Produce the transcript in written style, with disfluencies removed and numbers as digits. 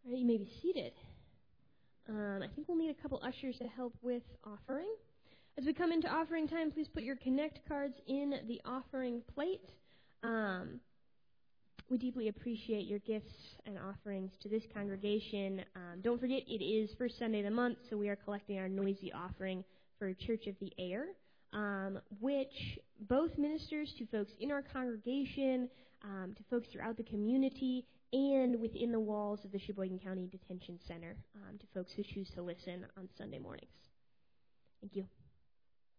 All right, you may be seated. I think we'll need a couple ushers to help with offering. As we come into offering time, please put your Connect cards in the offering plate. We deeply appreciate your gifts and offerings to this congregation. Don't forget, it is first Sunday of the month, so we are collecting our noisy offering for Church of the Air, which both ministers to folks in our congregation, to folks throughout the community, and within the walls of the Sheboygan County Detention Center, to folks who choose to listen on Sunday mornings. Thank you.